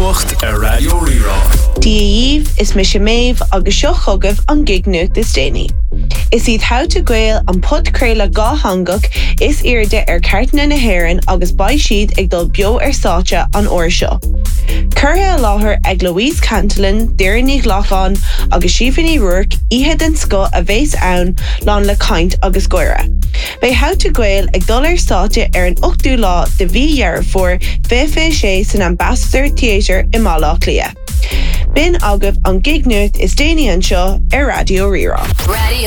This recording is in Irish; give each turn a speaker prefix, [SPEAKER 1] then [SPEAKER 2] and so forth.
[SPEAKER 1] Nocht a Radio Rira.
[SPEAKER 2] Díomh is me sé méh agus seo chugah an gig nucht is déine. Is iad how to gael an put créile gá hangach is irde cartna na héireann agus bai siad ag dul bio sáte an uair seo. Curtha a láthair ag Louise Cantillon, Deireadh Lachán agus Síofánaí Ruark ihe den sco a bhés ann lán le caint agus goire. Bei how to gael ag dul sáte an 8ú lá de bhí for FFC san Ambassador Theatre i Malach Lia. Bin agah an gig nucht is déine an seo ar Radio Rira.
[SPEAKER 3] Radio